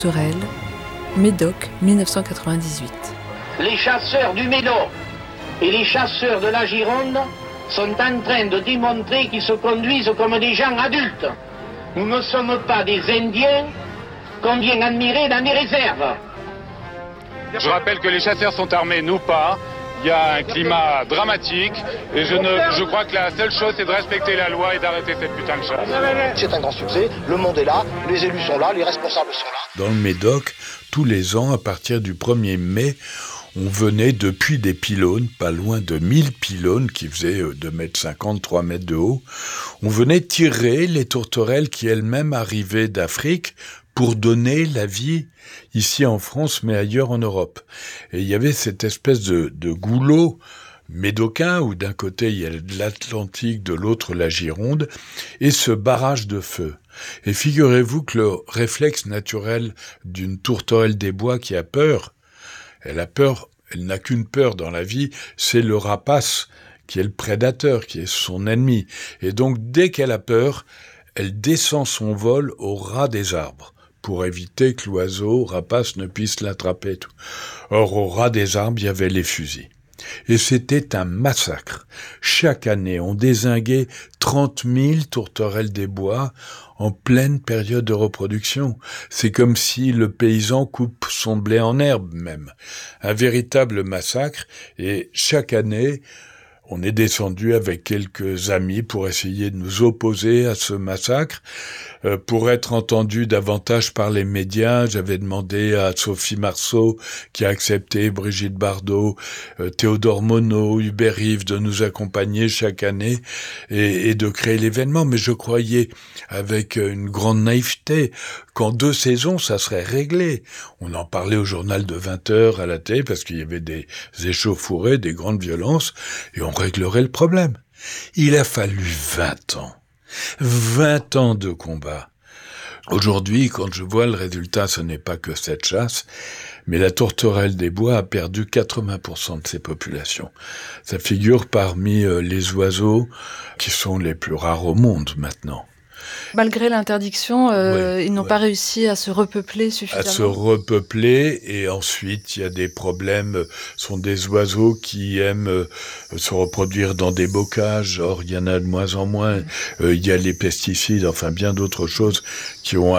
Tourelle, Médoc, 1998. Les chasseurs du Médoc et les chasseurs de la Gironde sont en train de démontrer qu'ils se conduisent comme des gens adultes. Nous ne sommes pas des Indiens qu'on vient admirer dans des réserves. Je rappelle que les chasseurs sont armés, nous pas. Il y a un climat dramatique et je crois que la seule chose c'est de respecter la loi et d'arrêter cette putain de chasse. C'est un grand succès, le monde est là, les élus sont là, les responsables sont là. Dans le Médoc, tous les ans, à partir du 1er mai, on venait depuis des pylônes, pas loin de 1000 pylônes qui faisaient 2,50 m, 3 mètres de haut, on venait tirer les tourterelles qui elles-mêmes arrivaient d'Afrique pour donner la vie ici en France, mais ailleurs en Europe. Et il y avait cette espèce de goulot médocain, où d'un côté il y a l'Atlantique, de l'autre la Gironde, et ce barrage de feu. Et figurez-vous que le réflexe naturel d'une tourterelle des bois qui a peur, elle n'a qu'une peur dans la vie, c'est le rapace, qui est le prédateur, qui est son ennemi. Et donc, dès qu'elle a peur, elle descend son vol au ras des arbres, pour éviter que l'oiseau rapace ne puisse l'attraper. Or, au ras des arbres, il y avait les fusils. Et c'était un massacre. Chaque année, on dézinguait 30 000 tourterelles des bois en pleine période de reproduction. C'est comme si le paysan coupe son blé en herbe même. Un véritable massacre. Et chaque année, on est descendu avec quelques amis pour essayer de nous opposer à ce massacre. Pour être entendu davantage par les médias, j'avais demandé à Sophie Marceau, qui a accepté, Brigitte Bardot, Théodore Monod, Hubert Reeves, de nous accompagner chaque année et de créer l'événement. Mais je croyais, avec une grande naïveté, qu'en 2 saisons, ça serait réglé. On en parlait au journal de 20h à la télé, parce qu'il y avait des échauffourées, des grandes violences, et on réglerait le problème. Il a fallu 20 ans. 20 ans de combat. Aujourd'hui, quand je vois le résultat, ce n'est pas que cette chasse, mais la tourterelle des bois a perdu 80% de ses populations. Ça figure parmi les oiseaux qui sont les plus rares au monde maintenant. Malgré l'interdiction, ils n'ont pas réussi à se repeupler suffisamment. À se repeupler, et ensuite il y a des problèmes. Ce sont des oiseaux qui aiment se reproduire dans des bocages. Or, il y en a de moins en moins. Il y a les pesticides, enfin bien d'autres choses qui ont